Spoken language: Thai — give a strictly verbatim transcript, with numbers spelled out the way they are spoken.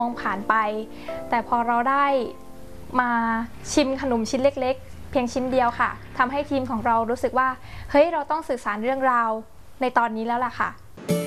มองผ่านไปแต่พอเราได้มาชิมขนมชิ้นเล็กๆเพียงชิ้นเดียวค่ะทำให้ทีมของเรารู้สึกว่าเฮ้ยเราต้องสื่อสารเรื่องราวในตอนนี้แล้วล่ะค่ะ